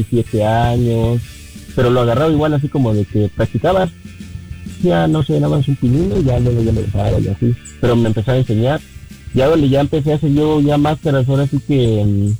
7 años, pero lo agarraba igual así como de que practicabas, ya no sé, nada más un pinino y ya luego ya me dejaba y así, pero me empezaba a enseñar, ya donde ya empecé a hacer yo ya máscaras, ahora sí que,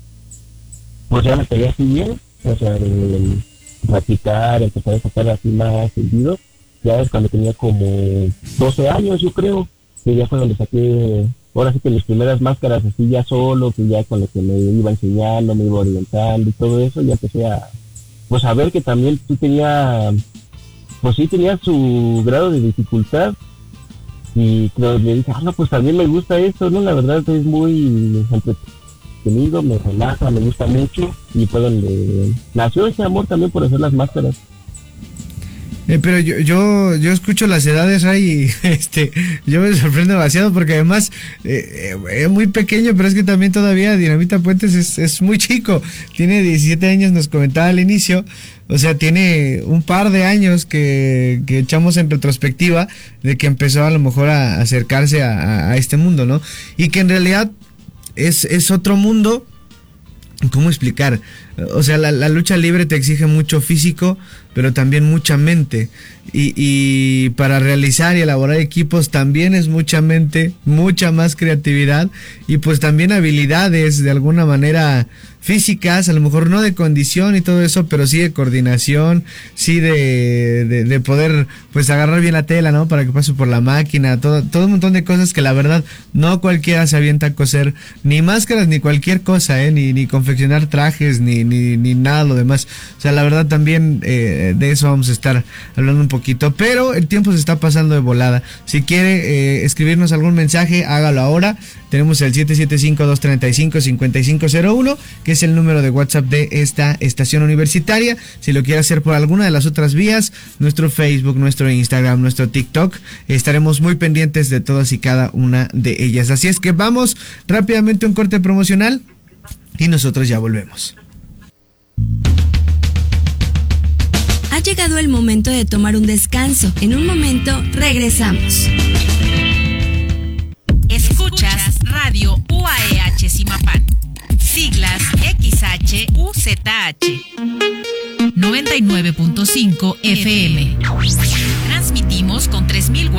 pues ya me pegué así bien, o sea, de practicar, empezar a sacar así más seguido, ya es cuando tenía como 12 años yo creo, que ya fue donde saqué, ahora sí que mis primeras máscaras así ya solo, que ya con lo que me iba enseñando, me iba orientando y todo eso, ya empecé a, pues a ver que también tú tenía, pues sí tenía su grado de dificultad, y creo, le dije, no, pues también me gusta esto, ¿no? La verdad es muy entretenido, me relaja, me gusta mucho, y fue donde nació ese amor también por hacer las máscaras. Pero yo escucho las edades ahí y yo me sorprendo demasiado porque además es muy pequeño, pero es que también todavía Dinamita Puentes es muy chico, tiene 17 años, nos comentaba al inicio, o sea, tiene un par de años que echamos en retrospectiva de que empezó a lo mejor a acercarse a este mundo, ¿no? Y que en realidad es otro mundo. ¿Cómo explicar? O sea, la lucha libre te exige mucho físico, pero también mucha mente. Y para realizar y elaborar equipos también es mucha mente, mucha más creatividad y pues también habilidades de alguna manera físicas, a lo mejor no de condición y todo eso, pero sí de coordinación, sí de poder pues agarrar bien la tela, ¿no? Para que pase por la máquina, todo un montón de cosas que la verdad no cualquiera se avienta a coser, ni máscaras, ni cualquier cosa, ni confeccionar trajes, ni nada lo demás. O sea, la verdad también de eso vamos a estar hablando un poquito, pero el tiempo se está pasando de volada. Si quiere escribirnos algún mensaje, hágalo ahora. Tenemos el 775-235-5501, que es el número de WhatsApp de esta estación universitaria. Si lo quiere hacer por alguna de las otras vías, nuestro Facebook, nuestro Instagram, nuestro TikTok, estaremos muy pendientes de todas y cada una de ellas. Así es que vamos rápidamente a un corte promocional y nosotros ya volvemos. Ha llegado el momento de tomar un descanso. En un momento regresamos. Escuchas Radio UAEH Zimapán. Siglas XHUZH. 99.5 FM. Transmitimos con 3000 watts